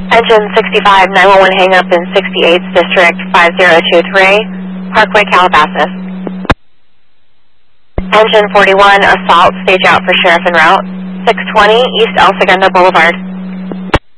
Engine 65, 911 hang up in 68th District 5023, Parkway, Calabasas. Engine 41, assault, stage out for sheriff en route, 620 East El Segundo Boulevard.